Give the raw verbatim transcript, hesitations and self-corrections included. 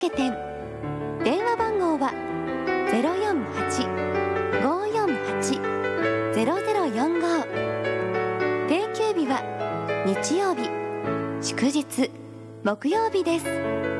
店。電話番号は ゼロよんはち ごーよんはち ゼロゼロよんご。定休日は日曜日、祝日、木曜日です。